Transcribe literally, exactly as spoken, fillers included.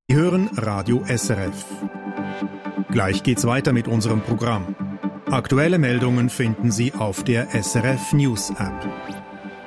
Sie hören Radio S R F. Gleich geht's weiter mit unserem Programm. Aktuelle Meldungen finden Sie auf der S R F News App.